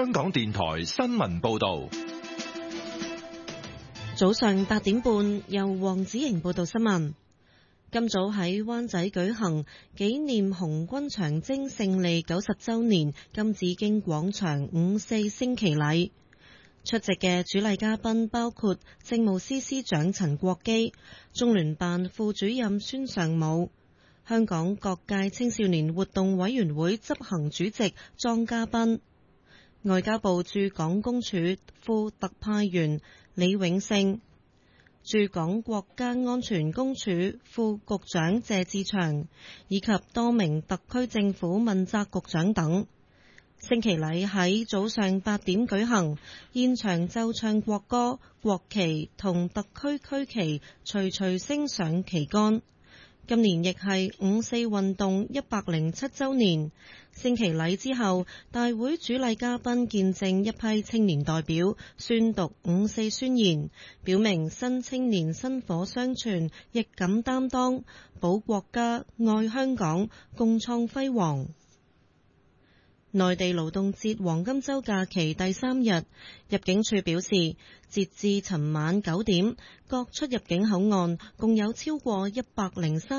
香港電台新聞報道。 早上8點半，由黃子瑩報道新聞。今早喺灣仔舉行紀念紅軍長征勝利90週年金紫荊廣場5·4升旗禮。出席嘅主禮嘉賓包括政務司司長陳國基、中聯辦副主任孫尚武、香港各界青少年活動委員會執行主席莊家彬、外交部駐港公署副特派員李永勝、駐港國家安全公署副局長謝志祥，以及多名特區政府問責局長等。升旗禮喺早上8點舉行，現場奏唱國歌、國旗同特區區旗徐徐升上旗杆。今年亦係5·4運動107週年。升旗禮之後，大會主禮嘉賓見證一批青年代表宣讀5·4宣言，表明新青年薪火相傳，亦敢擔當，保國家、愛香港，共創輝煌。內地勞動節黃金週假期第3日，入境處表示，截至尋晚9點，各出入境口岸共有超過103